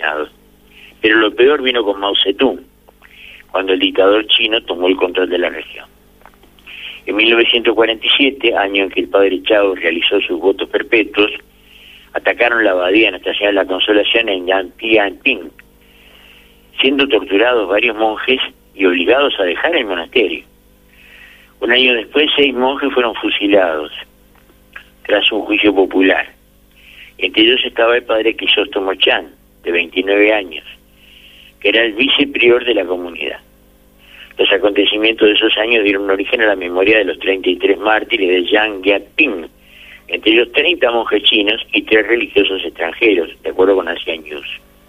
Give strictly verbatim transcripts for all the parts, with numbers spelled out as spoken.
asesinados. Pero lo peor vino con Mao Zedong, cuando el dictador chino tomó el control de la región. En mil novecientos cuarenta y siete, año en que el padre Chao realizó sus votos perpetuos, atacaron la abadía Nuestra Señora de la Consolación en Yantianping, siendo torturados varios monjes y obligados a dejar el monasterio. Un año después, seis monjes fueron fusilados, tras un juicio popular. Entre ellos estaba el padre Crisóstomo Chan, de veintinueve años, que era el viceprior de la comunidad. Los acontecimientos de esos años dieron origen a la memoria de los treinta y tres mártires de Yantianping, entre ellos treinta monjes chinos y tres religiosos extranjeros, de acuerdo con Asia News.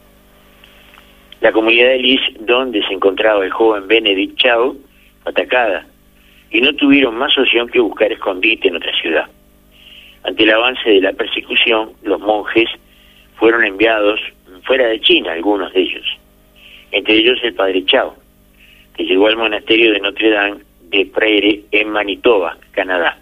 La comunidad de Lis, donde se encontraba el joven Benedict Chao, fue atacada, y no tuvieron más opción que buscar escondite en otra ciudad. Ante el avance de la persecución, los monjes fueron enviados fuera de China, algunos de ellos, entre ellos el padre Chao, que llegó al monasterio de Notre Dame de Prairie en Manitoba, Canadá.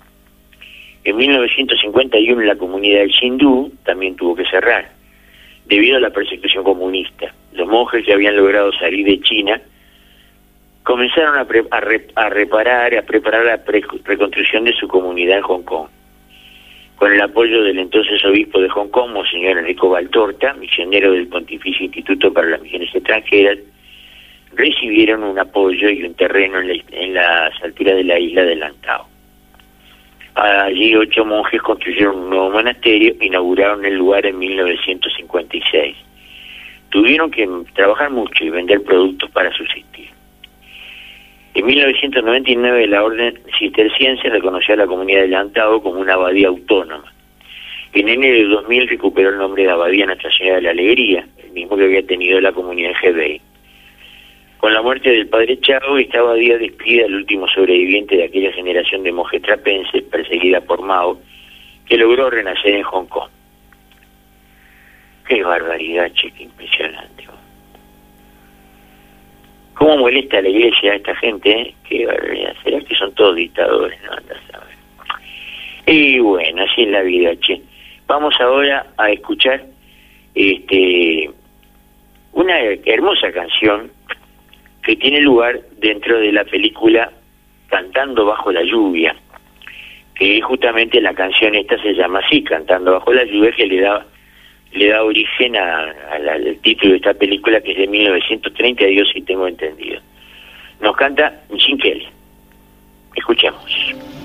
En mil novecientos cincuenta y uno la comunidad del Hindú también tuvo que cerrar, debido a la persecución comunista. Los monjes que habían logrado salir de China comenzaron a, pre a, re a reparar, a preparar la pre reconstrucción de su comunidad en Hong Kong. Con el apoyo del entonces obispo de Hong Kong, Monseñor Enrico Valtorta, misionero del Pontificio Instituto para las Misiones Extranjeras, recibieron un apoyo y un terreno en, la, en las alturas de la isla de Lantau. Allí ocho monjes construyeron un nuevo monasterio, inauguraron el lugar en mil novecientos cincuenta y seis. Tuvieron que trabajar mucho y vender productos para subsistir. En mil novecientos noventa y nueve la Orden Cisterciense reconoció a la comunidad de Lantau como una abadía autónoma. En enero de dos mil recuperó el nombre de Abadía Nuestra Señora de la Alegría, el mismo que había tenido la comunidad en Hebei. Con la muerte del padre Chao, esta abadía despide al último sobreviviente de aquella generación de monjes trapenses perseguida por Mao, que logró renacer en Hong Kong. Qué barbaridad, che, qué impresionante. ¿Cómo molesta a la iglesia a esta gente? ¿Eh? Qué barbaridad. ¿Será que son todos dictadores? No andas a ver. Y bueno, así es la vida, che. Vamos ahora a escuchar este una hermosa canción que tiene lugar dentro de la película Cantando bajo la lluvia, que justamente la canción esta se llama así, Cantando bajo la lluvia, que le da le da origen a, a la, al título de esta película, que es de mil novecientos treinta y dos, si tengo entendido. Nos canta Gene Kelly. Escuchemos.